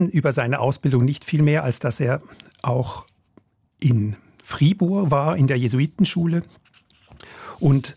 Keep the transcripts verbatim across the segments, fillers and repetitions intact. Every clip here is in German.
über seine Ausbildung nicht viel mehr, als dass er auch in Fribourg war, in der Jesuitenschule. Und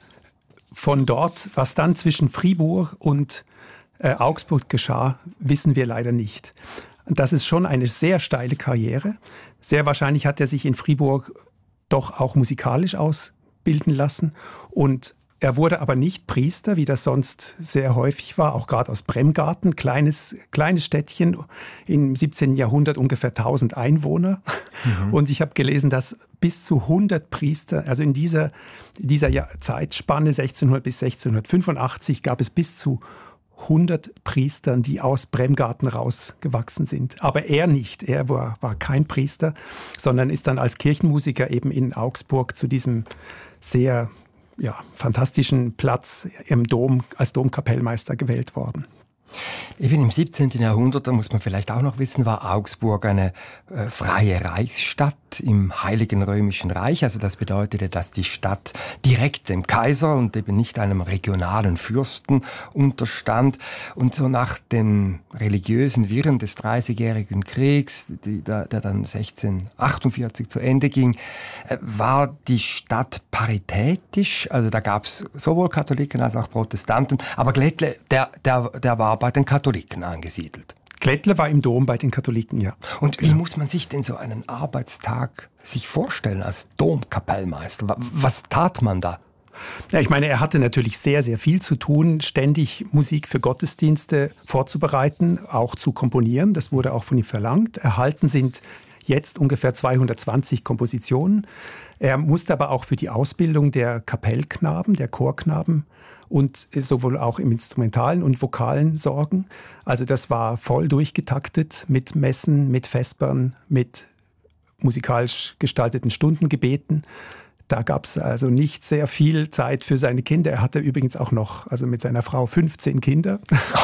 von dort, was dann zwischen Fribourg und äh, Augsburg geschah, wissen wir leider nicht. Das ist schon eine sehr steile Karriere. Sehr wahrscheinlich hat er sich in Fribourg doch auch musikalisch ausbilden lassen. Und er wurde aber nicht Priester, wie das sonst sehr häufig war, auch gerade aus Bremgarten, kleines, kleines Städtchen, im siebzehnten Jahrhundert ungefähr tausend Einwohner. Mhm. Und ich habe gelesen, dass bis zu hundert Priester, also in dieser, dieser Zeitspanne sechzehnhundert bis sechzehnhundertfünfundachtzig gab es bis zu hundert Priestern, die aus Bremgarten rausgewachsen sind. Aber er nicht, er war, war kein Priester, sondern ist dann als Kirchenmusiker eben in Augsburg zu diesem sehr ja, fantastischen Platz im Dom als Domkapellmeister gewählt worden. Eben im siebzehnten Jahrhundert, da muss man vielleicht auch noch wissen, war Augsburg eine äh, freie Reichsstadt im Heiligen Römischen Reich. Also das bedeutete, dass die Stadt direkt dem Kaiser und eben nicht einem regionalen Fürsten unterstand. Und so nach den religiösen Wirren des Dreißigjährigen Kriegs, die, der, der dann sechzehnhundertachtundvierzig zu Ende ging, äh, war die Stadt paritätisch. Also da gab es sowohl Katholiken als auch Protestanten. Aber Glättle, der, der, der war bei den Katholiken angesiedelt. Glättle war im Dom bei den Katholiken, ja. Und wie ja. muss man sich denn so einen Arbeitstag sich vorstellen als Domkapellmeister? Was tat man da? Ja, ich meine, er hatte natürlich sehr, sehr viel zu tun, ständig Musik für Gottesdienste vorzubereiten, auch zu komponieren. Das wurde auch von ihm verlangt. Erhalten sind jetzt ungefähr zweihundertzwanzig Kompositionen. Er musste aber auch für die Ausbildung der Kapellknaben, der Chorknaben und sowohl auch im Instrumentalen und Vokalen sorgen. Also das war voll durchgetaktet mit Messen, mit Vespern, mit musikalisch gestalteten Stundengebeten. Da gab es also nicht sehr viel Zeit für seine Kinder. Er hatte übrigens auch noch, also mit seiner Frau, fünfzehn Kinder.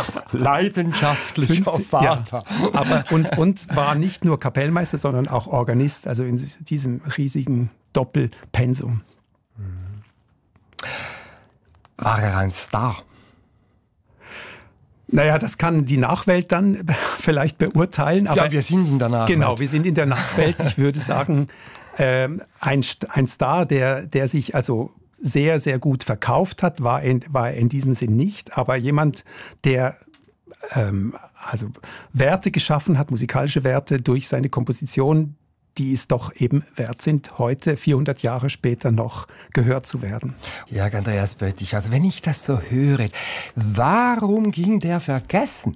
Leidenschaftlicher Vater. Ja, aber und, und war nicht nur Kapellmeister, sondern auch Organist, also in diesem riesigen Doppelpensum. War er ein Star? Naja, das kann die Nachwelt dann vielleicht beurteilen. Aber ja, wir sind in der Nachwelt. Genau, wir sind in der Nachwelt. Ich würde sagen, ähm, ein, ein Star, der, der sich also sehr, sehr gut verkauft hat, war in, war in diesem Sinn nicht. Aber jemand, der ähm, also Werte geschaffen hat, musikalische Werte durch seine Komposition, die es doch eben wert sind, heute, vierhundert Jahre später noch gehört zu werden. Jörg Andreas Böttich, also wenn ich das so höre, warum ging der vergessen?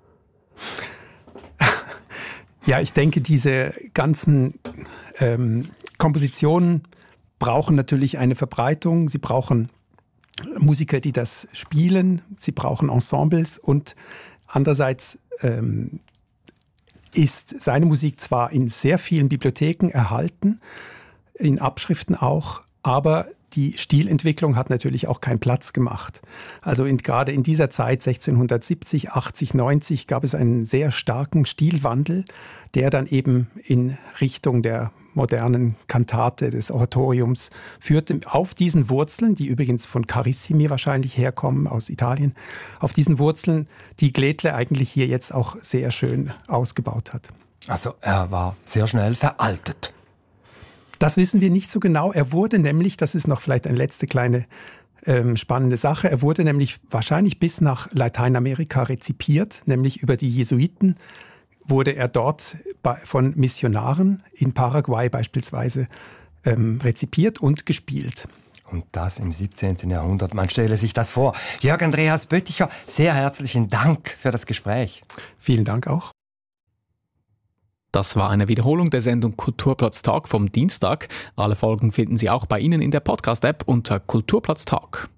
Ja, ich denke, diese ganzen ähm, Kompositionen brauchen natürlich eine Verbreitung. Sie brauchen Musiker, die das spielen. Sie brauchen Ensembles und andererseits ähm, ist seine Musik zwar in sehr vielen Bibliotheken erhalten, in Abschriften auch, aber die Stilentwicklung hat natürlich auch keinen Platz gemacht. Also in, gerade in dieser Zeit, sechzehnhundertsiebzig, achtzig, neunzig, gab es einen sehr starken Stilwandel, der dann eben in Richtung der modernen Kantate, des Oratoriums führte. Auf diesen Wurzeln, die übrigens von Carissimi wahrscheinlich herkommen, aus Italien, auf diesen Wurzeln, die Glättle eigentlich hier jetzt auch sehr schön ausgebaut hat. Also er war sehr schnell veraltet. Das wissen wir nicht so genau. Er wurde nämlich, das ist noch vielleicht eine letzte kleine ähm, spannende Sache, er wurde nämlich wahrscheinlich bis nach Lateinamerika rezipiert, nämlich über die Jesuiten wurde er dort bei, von Missionaren in Paraguay beispielsweise ähm, rezipiert und gespielt. Und das im siebzehnten Jahrhundert. Man stelle sich das vor. Jörg Andreas Bötticher, sehr herzlichen Dank für das Gespräch. Vielen Dank auch. Das war eine Wiederholung der Sendung Kulturplatz Tag vom Dienstag. Alle Folgen finden Sie auch bei Ihnen in der Podcast-App unter Kulturplatz Tag.